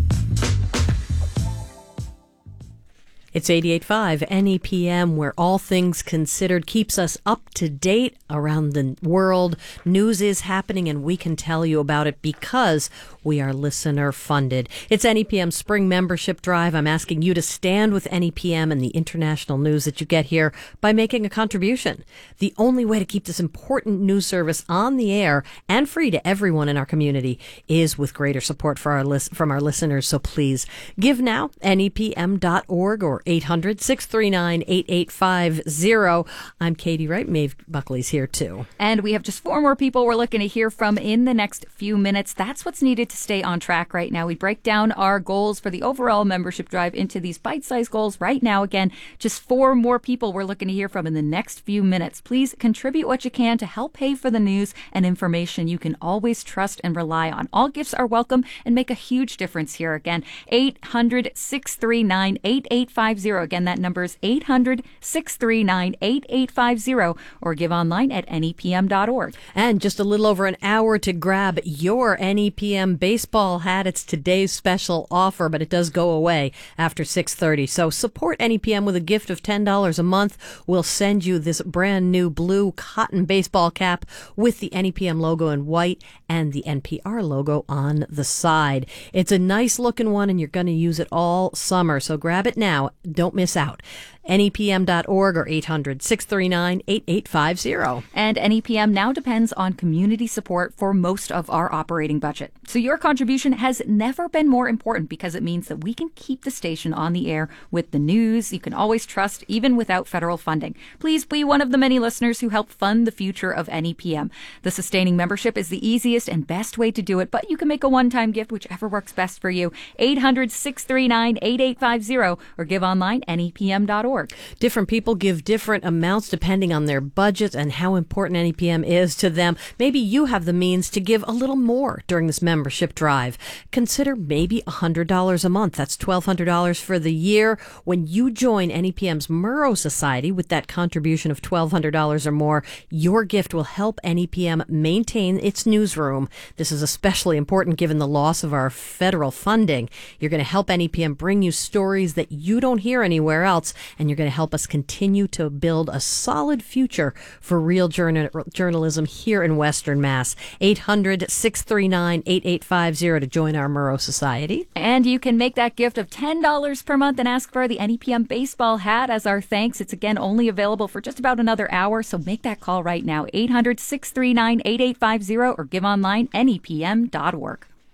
It's eighty-eight point five N E P M, where all things considered keeps us up to date around the world. News is happening, and we can tell you about it because we are listener funded. It's N E P M Spring Membership Drive. I'm asking you to stand with N E P M and the international news that you get here by making a contribution. The only way to keep this important news service on the air and free to everyone in our community is with greater support for our list, from our listeners. So please give now, N E P M dot org or eight hundred, six three nine, eight eight five zero. I'm Katie Wright. Maeve Buckley's here too.
And we have just four more people we're looking to hear from in the next few minutes. That's what's needed to stay on track right now. We break down our goals for the overall membership drive into these bite-sized goals right now. Again, just four more people we're looking to hear from in the next few minutes. Please contribute what you can to help pay for the news and information you can always trust and rely on. All gifts are welcome and make a huge difference here. Again, eight hundred, six three nine, eight eight five zero. Again, that number is eight hundred, six three nine, eight eight five zero or give online at N E P M dot org.
And just a little over an hour to grab your N E P M baseball hat. It's today's special offer, but it does go away after six thirty. So support N E P M with a gift of ten dollars a month. We'll send you this brand new blue cotton baseball cap with the N E P M logo in white and the N P R logo on the side. It's a nice looking one, and you're going to use it all summer. So grab it now. Don't miss out. N E P M dot org or eight hundred, six three nine, eight eight five zero.
And N E P M now depends on community support for most of our operating budget. So your contribution has never been more important because it means that we can keep the station on the air with the news you can always trust, even without federal funding. Please be one of the many listeners who help fund the future of N E P M. The sustaining membership is the easiest and best way to do it, but you can make a one-time gift, whichever works best for you. eight hundred, six three nine, eight eight five zero or give online N E P M dot org.
Different people give different amounts depending on their budget and how important N E P M is to them. Maybe you have the means to give a little more during this membership drive. Consider maybe one hundred dollars a month. That's twelve hundred dollars for the year. When you join N E P M's Murrow Society with that contribution of twelve hundred dollars or more, your gift will help N E P M maintain its newsroom. This is especially important given the loss of our federal funding. You're going to help N E P M bring you stories that you don't hear anywhere else, and you're going to help us continue to build a solid future for real journal- journalism here in Western Mass. eight hundred, six three nine, eight eight five zero to join our Murrow Society.
And you can make that gift of ten dollars per month and ask for the N E P M baseball hat as our thanks. It's again only available for just about another hour, so make that call right now. eight hundred, six three nine, eight eight five zero or give online N E P M dot org.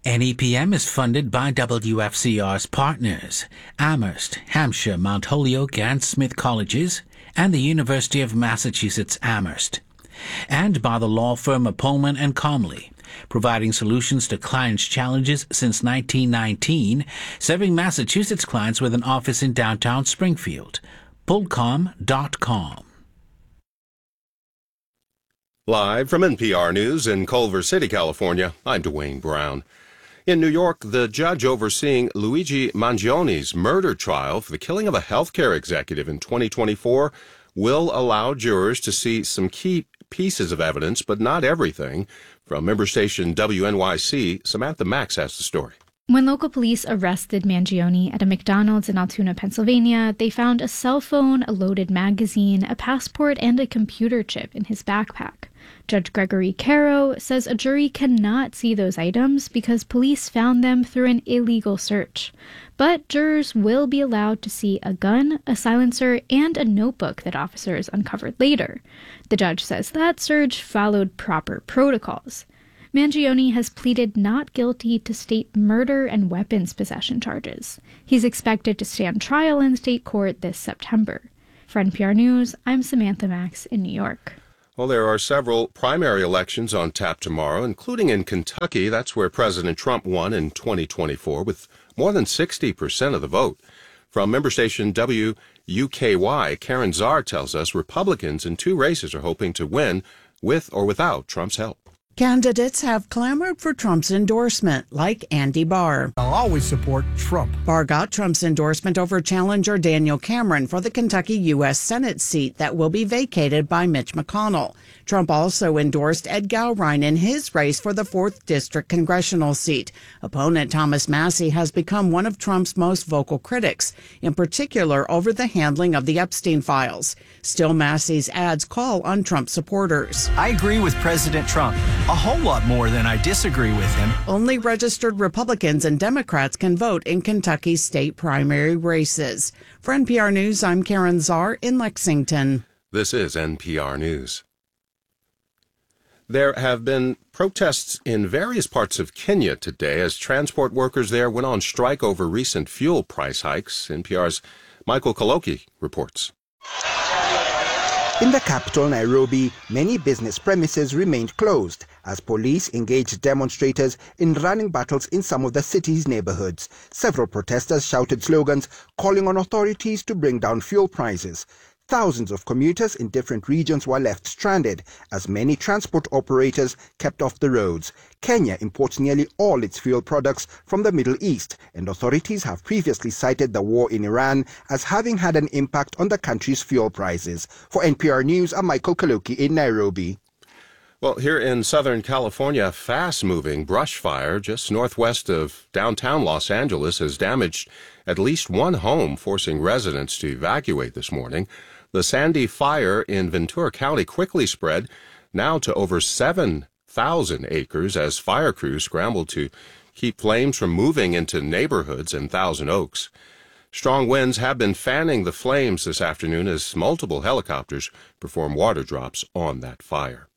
N E P M is funded by W F C R's partners, Amherst, Hampshire, Mount Holyoke, and Smith Colleges, and the University of Massachusetts Amherst, and by the law firm of Pullman and Comley, providing solutions to clients' challenges since nineteen nineteen, serving Massachusetts clients with an office in downtown Springfield. Pullcom dot com.
Live from N P R News in Culver City, California, I'm Dwayne Brown. In New York, the judge overseeing Luigi Mangioni's murder trial for the killing of a healthcare executive in twenty twenty-four will allow jurors to see some key pieces of evidence, but not everything. From member station W N Y C, Samantha Max has the story.
When local police arrested Mangioni at a McDonald's in Altoona, Pennsylvania, they found a cell phone, a loaded magazine, a passport, and a computer chip in his backpack. Judge Gregory Caro says a jury cannot see those items because police found them through an illegal search. But jurors will be allowed to see a gun, a silencer, and a notebook that officers uncovered later. The judge says that search followed proper protocols. Mangioni has pleaded not guilty to state murder and weapons possession charges. He's expected to stand trial in state court this September. For N P R News, I'm Samantha Max in New York.
Well, there are several primary elections on tap tomorrow, including in Kentucky. That's where President Trump won in twenty twenty-four with more than sixty percent of the vote. From member station W U K Y, Karen Czar tells us Republicans in two races are hoping to win with or without Trump's help.
Candidates have clamored for Trump's endorsement, like Andy Barr.
I'll always support Trump.
Barr got Trump's endorsement over challenger Daniel Cameron for the Kentucky U S Senate seat that will be vacated by Mitch McConnell. Trump also endorsed Ed Gowrine in his race for the fourth District congressional seat. Opponent Thomas Massie has become one of Trump's most vocal critics, in particular over the handling of the Epstein files. Still, Massie's ads call on Trump supporters.
I agree with President Trump a whole lot more than I disagree with him.
Only registered Republicans and Democrats can vote in Kentucky's state primary races. For N P R News, I'm Karen Czar in Lexington.
This is N P R News. There have been protests in various parts of Kenya today as transport workers there went on strike over recent fuel price hikes. N P R's Michael Kaloki reports.
In the capital, Nairobi, many business premises remained closed as police engaged demonstrators in running battles in some of the city's neighborhoods. Several protesters shouted slogans calling on authorities to bring down fuel prices. Thousands of commuters in different regions were left stranded as many transport operators kept off the roads. Kenya imports nearly all its fuel products from the Middle East, and authorities have previously cited the war in Iran as having had an impact on the country's fuel prices. For N P R News, I'm Michael Kaluki in Nairobi.
Well, here in Southern California, a fast-moving brush fire just northwest of downtown Los Angeles has damaged at least one home, forcing residents to evacuate this morning. The Sandy Fire in Ventura County quickly spread now to over seven thousand acres as fire crews scrambled to keep flames from moving into neighborhoods in Thousand Oaks. Strong winds have been fanning the flames this afternoon as multiple helicopters perform water drops on that fire.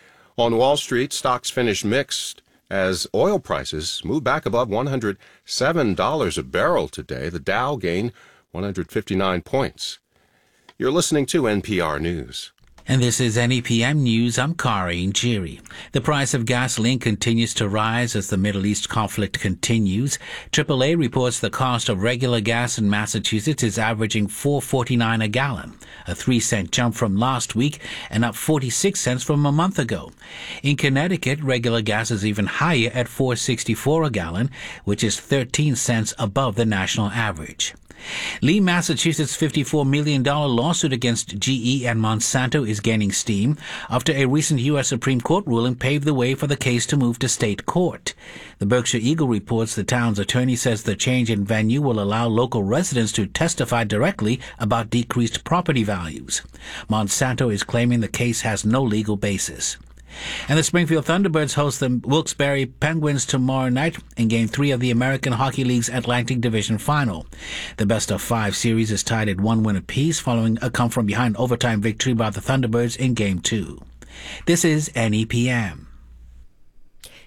On Wall Street, stocks finished mixed as oil prices moved back above one hundred seven dollars a barrel today. The Dow gained one hundred fifty-nine points. You're listening to N P R News.
And this is N E P M News. I'm Kari Njiri. The price of gasoline continues to rise as the Middle East conflict continues. triple A reports the cost of regular gas in Massachusetts is averaging four dollars and forty-nine cents a gallon, a three cent jump from last week and up forty-six cents from a month ago. In Connecticut, regular gas is even higher at four dollars and sixty-four cents a gallon, which is thirteen cents above the national average. Lee, Massachusetts' fifty-four million dollars lawsuit against G E and Monsanto is gaining steam after a recent U S Supreme Court ruling paved the way for the case to move to state court. The Berkshire Eagle reports the town's attorney says the change in venue will allow local residents to testify directly about decreased property values. Monsanto is claiming the case has no legal basis. And the Springfield Thunderbirds host the Wilkes-Barre Penguins tomorrow night in Game three of the American Hockey League's Atlantic Division Final. The best-of-five series is tied at one win apiece following a come-from-behind overtime victory by the Thunderbirds in Game two. This is N E P M.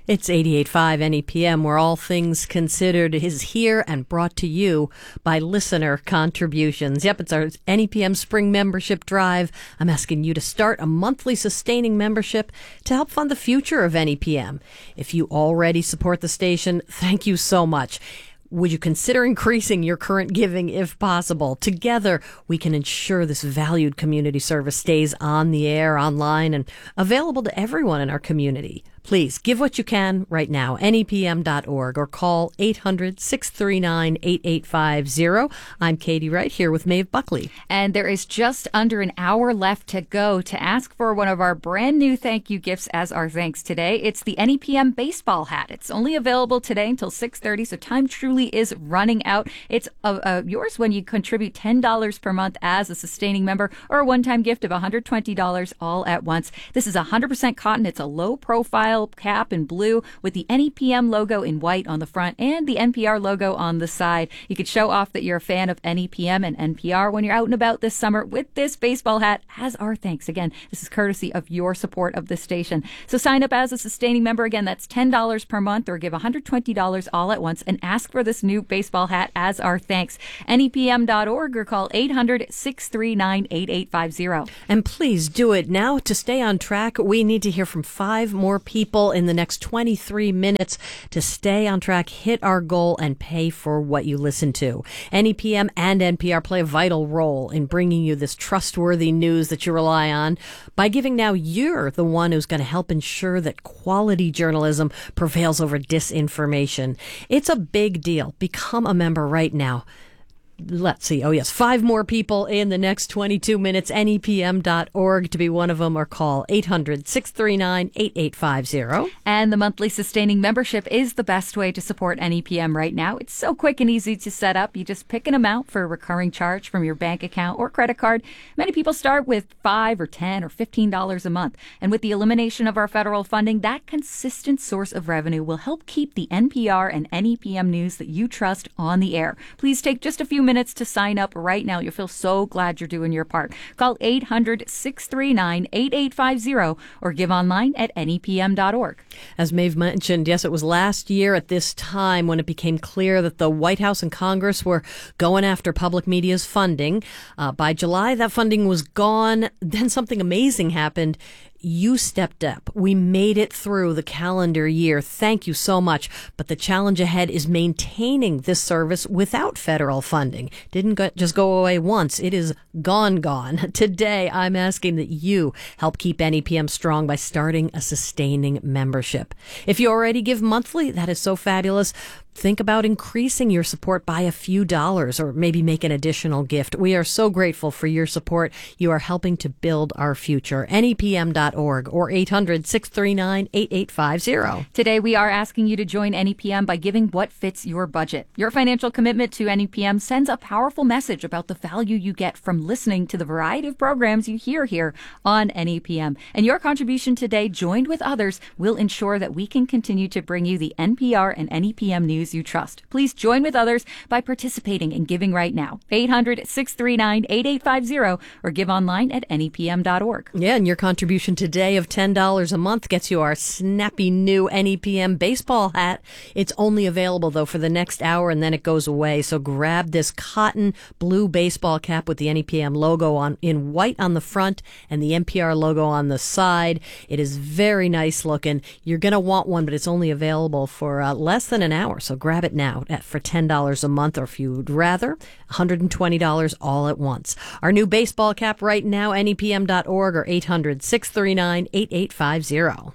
It's eighty-eight point five N E P M, where All Things Considered is here and brought to you by listener contributions. Yep, it's our N E P M Spring Membership Drive. I'm asking you to start a monthly sustaining membership to help fund the future of N E P M. If you already support the station, thank you so much. Would you consider increasing your current giving if possible? Together, we can ensure this valued community service stays on the air, online, and available to everyone in our community. Please give what you can right now, N E P M dot org, or call eight hundred, six three nine, eight eight five zero. I'm Katie Wright here with Maeve Buckley.
And there is just under an hour left to go to ask for one of our brand new thank you gifts as our thanks today. It's the N E P M baseball hat. It's only available today until six thirty, so time truly is running out. It's uh, uh, yours when you contribute ten dollars per month as a sustaining member, or a one-time gift of one hundred twenty dollars all at once. This is one hundred percent cotton. It's a low-profile cap in blue with the N E P M logo in white on the front and the N P R logo on the side. You could show off that you're a fan of N E P M and N P R when you're out and about this summer with this baseball hat as our thanks. Again, this is courtesy of your support of the station. So sign up as a sustaining member. Again, that's ten dollars per month, or give one hundred twenty dollars all at once and ask for this new baseball hat as our thanks. N E P M dot org, or call eight hundred, six three nine, eight eight five zero.
And please do it now. To stay on track, we need to hear from five more people in the next twenty-three minutes to stay on track, hit our goal, and pay for what you listen to. N E P M and N P R play a vital role in bringing you this trustworthy news that you rely on. By giving now, you're the one who's going to help ensure that quality journalism prevails over disinformation. It's a big deal. Become a member right now. Let's see. Oh, yes. Five more people in the next twenty-two minutes. N E P M dot org to be one of them, or call eight hundred, six three nine, eight eight five zero.
And the monthly sustaining membership is the best way to support N E P M right now. It's so quick and easy to set up. You just pick an amount for a recurring charge from your bank account or credit card. Many people start with five or ten or fifteen dollars a month. And with the elimination of our federal funding, that consistent source of revenue will help keep the N P R and N E P M news that you trust on the air. Please take just a few minutes to sign up right now. You'll feel so glad you're doing your part. Call eight hundred, six three nine, eight eight five zero or give online at N E P M dot org.
As Maeve mentioned, yes, it was last year at this time when it became clear that the White House and Congress were going after public media's funding. Uh, by July, that funding was gone. Then something amazing happened. You stepped up. We made it through the calendar year. Thank you so much. But the challenge ahead is maintaining this service without federal funding. Didn't go, just go away once. It is gone, gone. Today, I'm asking that you help keep N E P M strong by starting a sustaining membership. If you already give monthly, that is so fabulous. Think about increasing your support by a few dollars, or maybe make an additional gift. We are so grateful for your support. You are helping to build our future. N E P M dot org or eight hundred, six three nine, eight eight five zero.
Today, we are asking you to join N E P M by giving what fits your budget. Your financial commitment to N E P M sends a powerful message about the value you get from listening to the variety of programs you hear here on N E P M. And your contribution today, joined with others, will ensure that we can continue to bring you the N P R and N E P M news you trust. Please join with others by participating and giving right now. eight hundred, six three nine, eight eight five zero or give online at N E P M dot org.
Yeah, and your contribution today of ten dollars a month gets you our snappy new N E P M baseball hat. It's only available, though, for the next hour, and then it goes away. So grab this cotton blue baseball cap with the N E P M logo on in white on the front and the N P R logo on the side. It is very nice looking. You're going to want one, but it's only available for uh, less than an hour. So grab it now at, for ten dollars a month, or if you'd rather, one hundred twenty dollars all at once. Our new baseball cap right now, N E P M dot org or eight hundred, six three nine, eight eight five zero.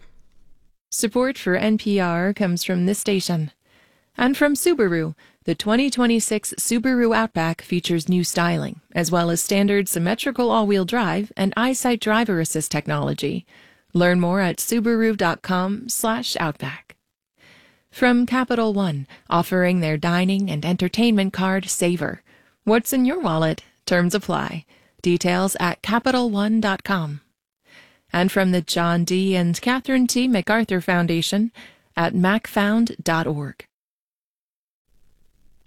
Support for N P R comes from this station. And from Subaru. The twenty twenty-six Subaru Outback features new styling, as well as standard symmetrical all-wheel drive and EyeSight driver assist technology. Learn more at Subaru dot com slash Outback. From Capital One, offering their dining and entertainment card Savor. What's in your wallet? Terms apply. Details at Capital One dot com. And from the John D. and Catherine T. MacArthur Foundation at Mac Found dot org.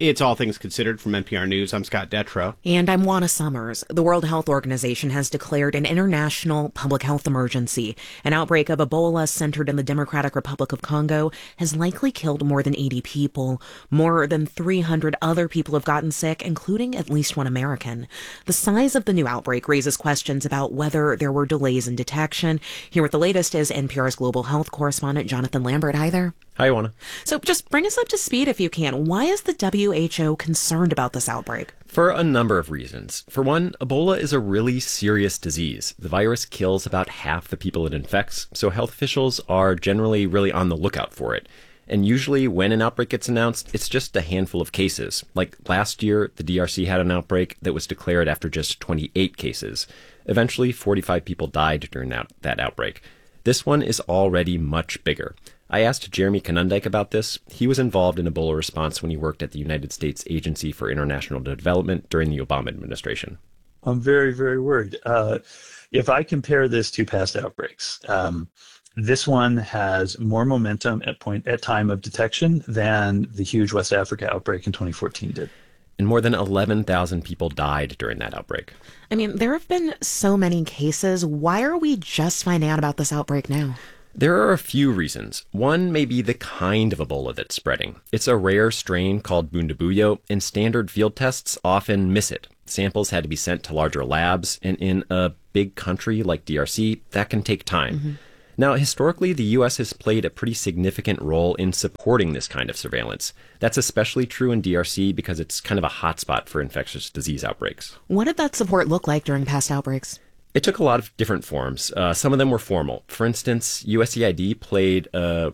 It's All Things Considered from N P R News. I'm Scott Detrow.
And I'm Juana Summers. The World Health Organization has declared an international public health emergency. An outbreak of Ebola centered in the Democratic Republic of Congo has likely killed more than eighty people. More than three hundred other people have gotten sick, including at least one American. The size of the new outbreak raises questions about whether there were delays in detection. Here with the latest is N P R's global health correspondent Jonathan Lambert. Hi there.
Hi, Juana.
So just bring us up to speed if you can. Why is the W H O concerned about this outbreak?
For a number of reasons. For one, Ebola is a really serious disease. The virus kills about half the people it infects, so health officials are generally really on the lookout for it. And usually when an outbreak gets announced, it's just a handful of cases. Like last year, the D R C had an outbreak that was declared after just twenty-eight cases. Eventually, forty-five people died during that, that outbreak. This one is already much bigger. I asked Jeremy Konundijk about this. He was involved in Ebola response when he worked at the United States Agency for International Development during the Obama administration.
I'm very, very worried. Uh, if I compare this to past outbreaks, um, this one has more momentum at point at time of detection than the huge West Africa outbreak in twenty fourteen did.
And more than eleven thousand people died during that outbreak.
I mean, there have been so many cases. Why are we just finding out about this outbreak now?
There are a few reasons. One may be the kind of Ebola that's spreading. It's a rare strain called Bundibugyo, and standard field tests often miss it. Samples had to be sent to larger labs, and in a big country like D R C, that can take time. Mm-hmm. Now, historically, the U S has played a pretty significant role in supporting this kind of surveillance. That's especially true in D R C because it's kind of a hotspot for infectious disease outbreaks.
What did that support look like during past outbreaks?
It took a lot of different forms. Uh, some of them were formal. For instance, U S A I D played uh,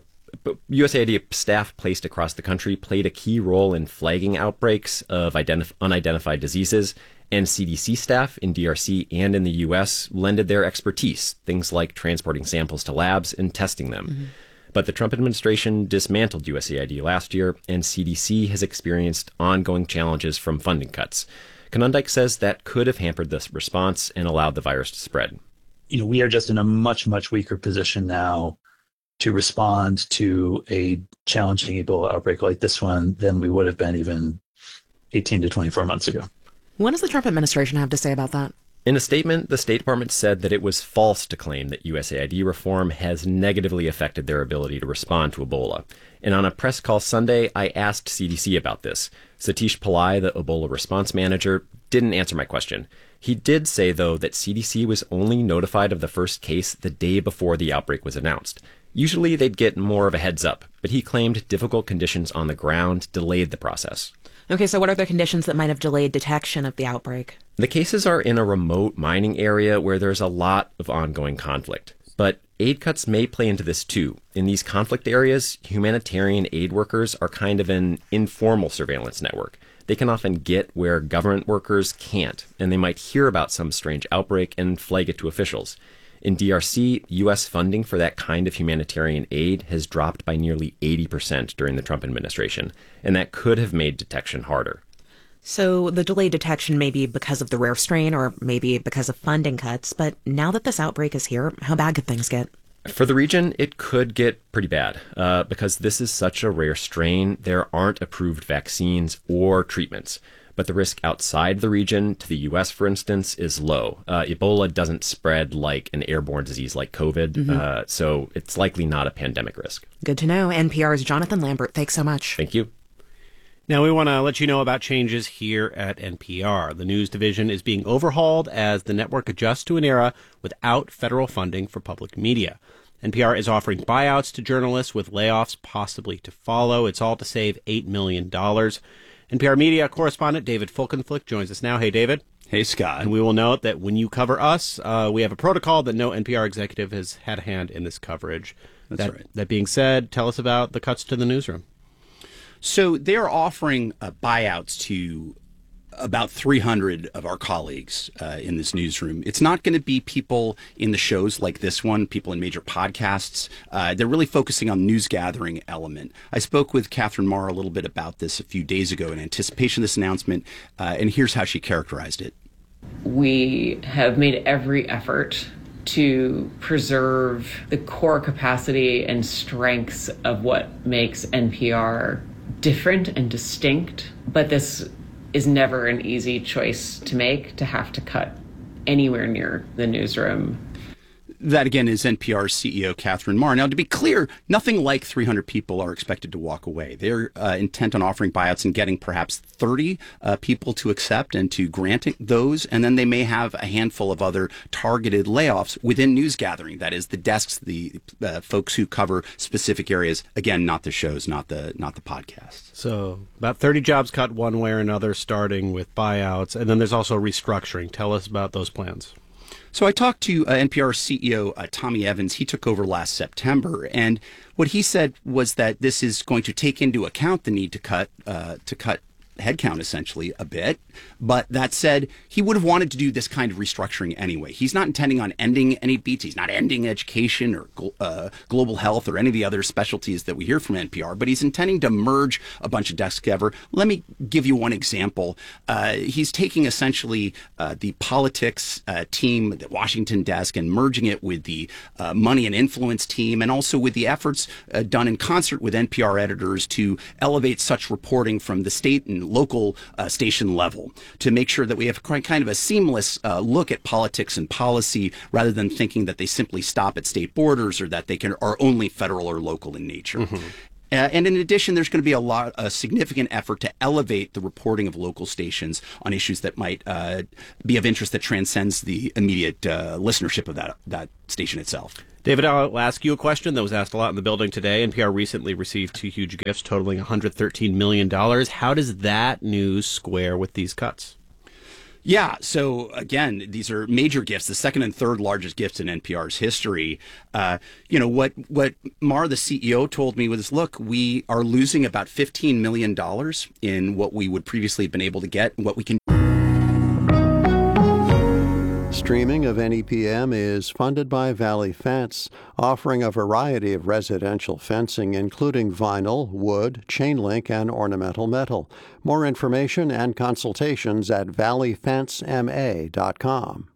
U S A I D staff placed across the country played a key role in flagging outbreaks of identif- unidentified diseases, and C D C staff in D R C and in the U S lended their expertise, things like transporting samples to labs and testing them. Mm-hmm. But the Trump administration dismantled U S A I D last year, and C D C has experienced ongoing challenges from funding cuts. Konundijk says that could have hampered this response and allowed the virus to spread.
You know, we are just in a much, much weaker position now to respond to a challenging Ebola outbreak like this one than we would have been even eighteen to twenty-four months ago.
What does the Trump administration have to say about that?
In a statement, the State Department said that it was false to claim that U S A I D reform has negatively affected their ability to respond to Ebola. And on a press call Sunday, I asked C D C about this. Satish Pillai, the Ebola response manager, didn't answer my question. He did say, though, that C D C was only notified of the first case the day before the outbreak was announced. Usually they'd get more of a heads up, but he claimed difficult conditions on the ground delayed the process.
Okay, so what are the conditions that might have delayed detection of the outbreak?
The cases are in a remote mining area where there's a lot of ongoing conflict. But aid cuts may play into this too. In these conflict areas, humanitarian aid workers are kind of an informal surveillance network. They can often get where government workers can't, and they might hear about some strange outbreak and flag it to officials. In D R C, U S funding for that kind of humanitarian aid has dropped by nearly eighty percent during the Trump administration, and that could have made detection harder.
So the delayed detection may be because of the rare strain or maybe because of funding cuts, but now that this outbreak is here, how bad could things get?
For the region, it could get pretty bad. Uh, because this is such a rare strain, there aren't approved vaccines or treatments. But the risk outside the region, to the U S, for instance, is low. Uh, Ebola doesn't spread like an airborne disease like COVID, mm-hmm. uh, so it's likely not a pandemic risk.
Good to know. N P R's Jonathan Lambert, thanks so much.
Thank you.
Now, we want to let you know about changes here at N P R. The news division is being overhauled as the network adjusts to an era without federal funding for public media. N P R is offering buyouts to journalists with layoffs possibly to follow. It's all to save eight million dollars. N P R media correspondent David Folkenflik joins us now. Hey, David.
Hey, Scott.
And we will note that when you cover us, uh, we have a protocol that no N P R executive has had a hand in this coverage.
That's
that,
right.
That being said, tell us about the cuts to the newsroom.
So they're offering uh, buyouts to about three hundred of our colleagues uh, in this newsroom. It's not going to be people in the shows like this one, people in major podcasts. Uh, they're really focusing on the news gathering element. I spoke with Catherine Marr a little bit about this a few days ago in anticipation of this announcement, uh, and here's how she characterized it.
We have made every effort to preserve the core capacity and strengths of what makes N P R different and distinct, but this is never an easy choice to make, to have to cut anywhere near the newsroom.
That, again, is N P R's C E O, Catherine Marr. Now, to be clear, nothing like three hundred people are expected to walk away. They're uh, intent on offering buyouts and getting perhaps thirty uh, people to accept and to grant those. And then they may have a handful of other targeted layoffs within news gathering. That is, the desks, the uh, folks who cover specific areas. Again, not the shows, not the not the podcasts.
So about thirty jobs cut one way or another, starting with buyouts. And then there's also restructuring. Tell us about those plans.
So I talked to uh, N P R C E O uh, Tommy Evans. He took over last September, and what he said was that this is going to take into account the need to cut uh, to cut headcount essentially a bit. But that said, he would have wanted to do this kind of restructuring anyway. He's not intending on ending any beats. He's not ending education or uh, global health or any of the other specialties that we hear from N P R, but he's intending to merge a bunch of desks together. Let me give you one example. Uh, he's taking essentially uh, the politics uh, team, the Washington desk, and merging it with the uh, money and influence team, and also with the efforts uh, done in concert with N P R editors to elevate such reporting from the state and local uh, station level, to make sure that we have kind of a seamless uh, look at politics and policy, rather than thinking that they simply stop at state borders or that they can are only federal or local in nature. Mm-hmm. Uh, and in addition, there's going to be a lot, a significant effort to elevate the reporting of local stations on issues that might uh, be of interest that transcends the immediate uh, listenership of that that station itself.
David, I'll ask you a question that was asked a lot in the building today. N P R recently received two huge gifts totaling one hundred thirteen million dollars. How does that news square with these cuts?
Yeah, so again, these are major gifts, the second and third largest gifts in N P R's history. Uh, you know, what what Marr, the C E O, told me was, look, we are losing about fifteen million dollars in what we would previously have been able to get, and what we can.
Streaming of N E P M is funded by Valley Fence, offering a variety of residential fencing, including vinyl, wood, chain link, and ornamental metal. More information and consultations at valley fence m a dot com.